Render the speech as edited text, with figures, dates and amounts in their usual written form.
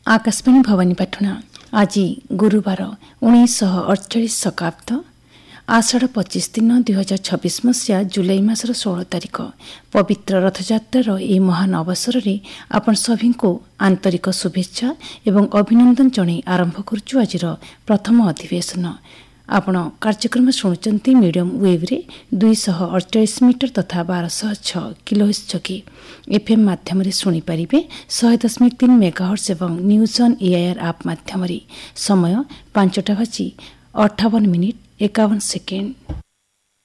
आकाशवाणी भवानीपाटना आज गुरुवार 1948 शकाब्द आषाढ़ 25 दिन 2026 मसीहा जुलाई मासर 16 तारिख पवित्र रथयात्रार यह महान अवसर में आपण सभी को आंतरिक शुभेच्छा एवं अभिनंदन जणै आरंभ करुछु। आज प्रथम अधिवेशन आपण कार्यक्रम शुणुचंती मीडियम वेव रे 248 मीटर तथा 1206 किलोहर्ट्ज चकी एफएम माध्यम रे सुनी परिबे 100.3 मेगाहर्ट्ज एवं न्यूज ऑन एआईआर ऐप माध्यम रे समय 5:58 51 सेकेंड।